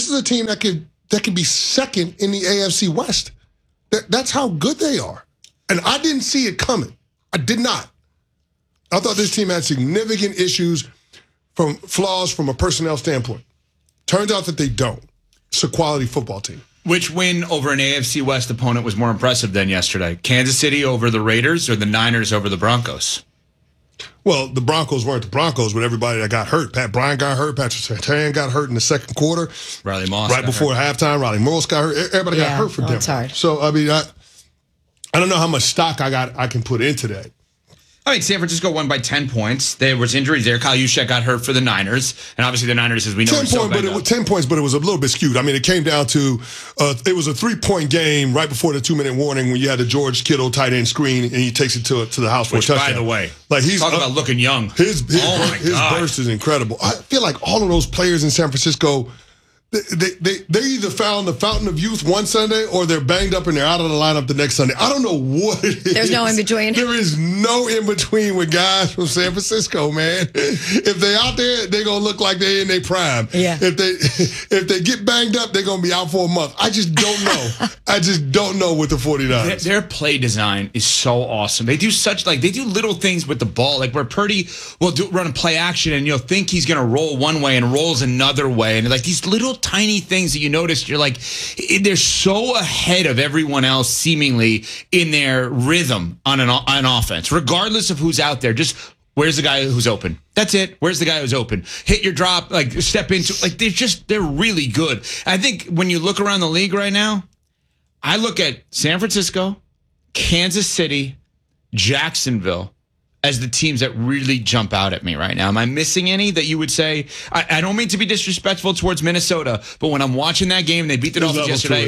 this is a team that could be second in the AFC West. That's how good they are. And I didn't see it coming. I did not. I thought this team had significant issues flaws from a personnel standpoint. Turns out that they don't. It's a quality football team. Which win over an AFC West opponent was more impressive than yesterday? Kansas City over the Raiders or the Niners over the Broncos? Well, the Broncos weren't the Broncos with everybody that got hurt. Pat Bryant got hurt. Patrick Surtain got hurt in the second quarter. Riley Moss right before halftime. Riley Moss got hurt. Everybody got hurt for Denver. It's hard. So, I mean, I don't know how much stock I can put into that. I mean, San Francisco won by 10 points. There was injuries there. Kyle Juszczyk got hurt for the Niners. And obviously the Niners, as we know, 10 points, but it was a little bit skewed. I mean, it came down to, it was a 3-point game right before the 2-minute warning when you had the George Kittle tight end screen and he takes it to the house for a touchdown. By the way, like he's talk about looking young. His burst is incredible. I feel like all of those players in San Francisco, they either found the fountain of youth one Sunday or they're banged up and they're out of the lineup the next Sunday. I don't know what it is. There's no in between. There is no in between with guys from San Francisco, man. If they out there, they're gonna look like they're in their prime. Yeah. If they get banged up, they're gonna be out for a month. I just don't know. I just don't know with the 49ers. Their play design is so awesome. They do they do little things with the ball. Like where Purdy will run a play action and you'll think he's gonna roll one way and rolls another way. And like these little tiny things that you notice, you're like, they're so ahead of everyone else seemingly in their rhythm on an offense, regardless of who's out there. Just where's the guy who's open? That's it. Where's the guy who's open? Hit your drop, like step into, like they're really good. I think when you look around the league right now, I look at San Francisco, Kansas City, Jacksonville as the teams that really jump out at me right now. Am I missing any that you would say? I don't mean to be disrespectful towards Minnesota, but when I'm watching that game, they beat the Dolphins yesterday.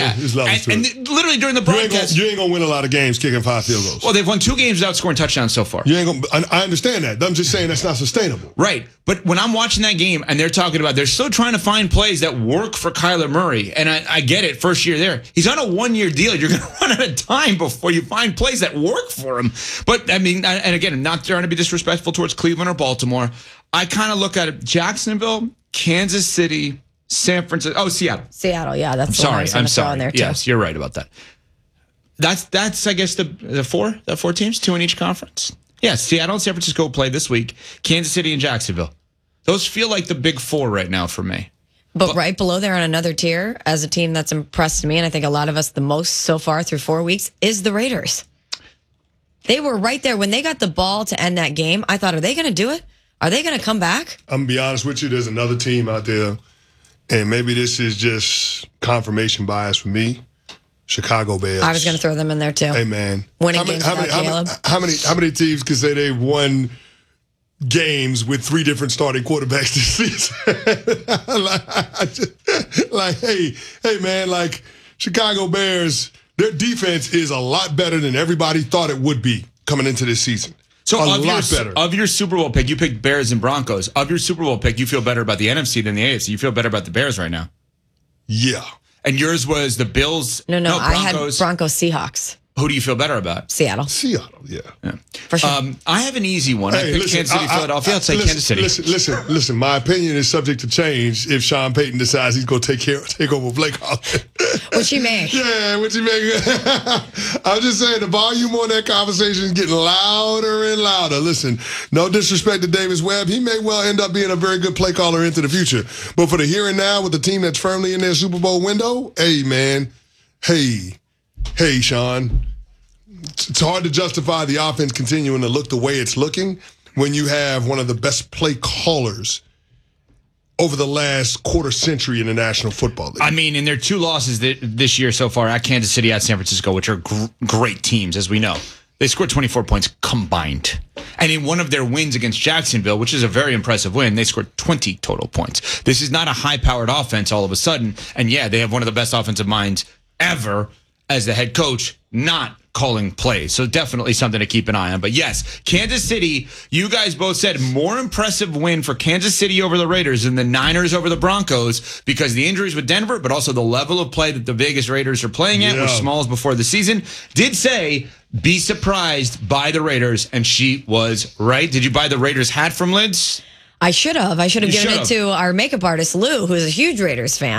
And literally during the broadcast, you ain't gonna win a lot of games kicking 5 field goals. Well, they've won 2 games without scoring touchdowns so far. You ain't gonna. I understand that. I'm just saying that's not sustainable. Right. But when I'm watching that game and they're talking about, they're still trying to find plays that work for Kyler Murray. And I get it, first year there. He's on a 1-year deal. You're going to run out of time before you find plays that work for him. But I mean, and again, I'm not trying to be disrespectful towards Cleveland or Baltimore. I kind of look at it, Jacksonville, Kansas City, San Francisco. Oh, Seattle. Seattle, yeah. That's the one I'm sorry. There too. Yes, you're right about that. That's I guess the 4 teams, 2 in each conference. Yeah, Seattle and San Francisco play this week. Kansas City and Jacksonville. Those feel like the big 4 right now for me. But right below there on another tier, as a team that's impressed me, and I think a lot of us the most so far through 4 weeks, is the Raiders. They were right there. When they got the ball to end that game, I thought, are they going to do it? Are they going to come back? I'm going to be honest with you. There's another team out there, and maybe this is just confirmation bias for me. Chicago Bears. I was going to throw them in there, too. Hey, man. Winning games without Caleb. How many teams can say they've won games with 3 different starting quarterbacks this season? hey, man, like Chicago Bears, their defense is a lot better than everybody thought it would be coming into this season. So of your Super Bowl pick, you picked Bears and Broncos. Of your Super Bowl pick, you feel better about the NFC than the AFC. You feel better about the Bears right now. Yeah. And yours was the Bills? No, I had Broncos Seahawks. Who do you feel better about? Seattle, yeah. For sure. I have an easy one. I picked Kansas City, Philadelphia. I'd say Kansas City. Listen. My opinion is subject to change if Sean Payton decides he's going to take over Blake Holland. Which he may. Yeah, which he may. I'm just saying the volume on that conversation is getting louder and louder. Listen, no disrespect to Davis Webb. He may well end up being a very good play caller into the future. But for the here and now with the team that's firmly in their Super Bowl window, hey, man. Hey, Sean. It's hard to justify the offense continuing to look the way it's looking when you have one of the best play callers over the last quarter century in the National Football League. I mean, in their 2 losses this year so far, at Kansas City, at San Francisco, which are great teams, as we know, they scored 24 points combined. And in one of their wins against Jacksonville, which is a very impressive win, they scored 20 total points. This is not a high-powered offense all of a sudden. And yeah, they have one of the best offensive minds ever as the head coach, not calling plays. So definitely something to keep an eye on. But yes, Kansas City, you guys both said more impressive win for Kansas City over the Raiders than the Niners over the Broncos because the injuries with Denver, but also the level of play that the Vegas Raiders are playing at, with Smalls before the season. Did say, be surprised by the Raiders, and she was right. Did you buy the Raiders hat from Lids? I should have. I should have given it to our makeup artist, Lou, who's a huge Raiders fan.